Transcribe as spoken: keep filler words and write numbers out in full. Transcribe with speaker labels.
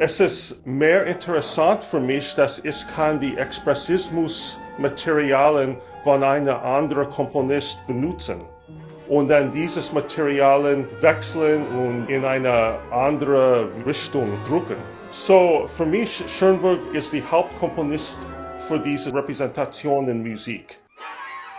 Speaker 1: Es ist mehr interessant für mich, dass ich kann die Expressismus-Materialien von einem anderen Komponist benutzen und dann dieses Materialien wechseln und in eine andere Richtung drücken. So, für mich, Schoenberg ist der Hauptkomponist für diese Repräsentation in Musik.